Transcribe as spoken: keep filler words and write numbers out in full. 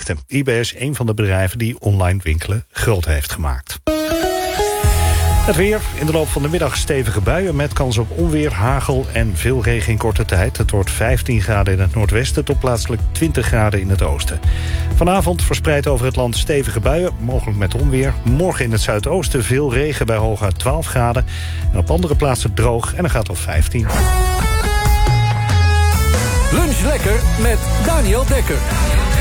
inrichten. I B is een van de bedrijven die online winkelen groot heeft gemaakt. Het weer. In de loop van de middag stevige buien met kans op onweer, hagel en veel regen in korte tijd. Het wordt vijftien graden in het noordwesten tot plaatselijk twintig graden in het oosten. Vanavond verspreid over het land stevige buien, mogelijk met onweer. Morgen in het zuidoosten veel regen bij hooguit twaalf graden. En op andere plaatsen droog en dan gaat het op vijftien. Lunch lekker met Daniel Dekker.